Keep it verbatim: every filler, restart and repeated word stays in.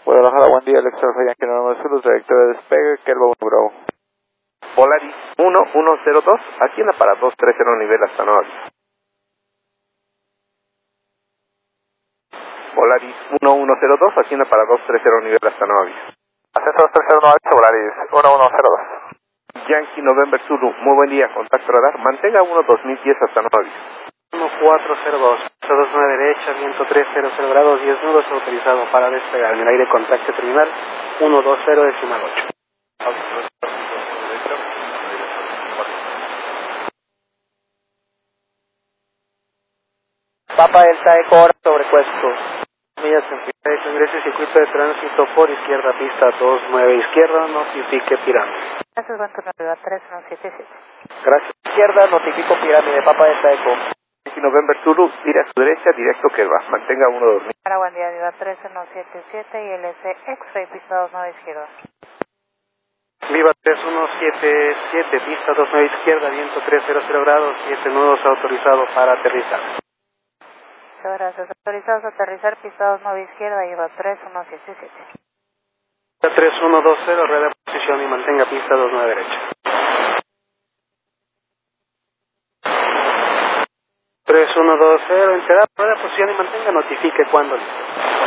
Guadalajara, buen día, Alex Alfa Yankee nueve Zulu, trayectoria de despegue, Kelva uno Bravo. Polaris uno uno cero dos, ascienda para dos tres cero nivel hasta Nueva Vista. Polaris uno uno cero dos, ascienda para dos tres cero nivel hasta Nueva Vista. Ascenso dos tres cero Nueva Vista, Polaris uno uno cero dos. Yankee November Zulu, muy buen día, contacto radar, mantenga uno dos mil diez hasta Nueva Vista. uno cuatro cero dos, dos nueve derecha, viento tres cero cero grados, diez nudos autorizado para despegar. En el aire contacto terminal uno dos cero decimal ocho. Papa Delta Eco, hora sobrepuesto. Millas en pista de ingreso y circuito de tránsito por izquierda, pista dos nueve izquierda, notifique pirámide. Gracias, Banco tres uno siete siete. Gracias, izquierda, notifico pirámide, Papa Delta Eco. Yankee November Zulu, tira a su derecha, directo Kelva, mantenga uno dos mil. Para buen día, Viva tres uno siete siete y L C X-Ray, pista dos nueve izquierda. Viva tres uno siete siete, pista dos nueve izquierda, viento tres cero cero grados, siete nudos autorizado para aterrizar. Muchas gracias. Autorizados a aterrizar, pista dos nueve izquierda, Viva tres uno siete siete. tres uno dos cero, rueda de posición y mantenga pista dos nueve derecha. tres uno dos cero, enterar, rueda de posición y mantenga, notifique cuando listo.